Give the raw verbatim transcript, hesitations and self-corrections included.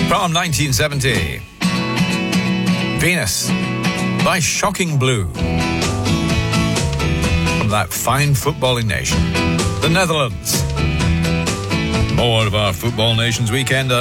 From nineteen seventy, Venus by Shocking Blue. From that fine footballing nation, the Netherlands. More of our Football Nations weekend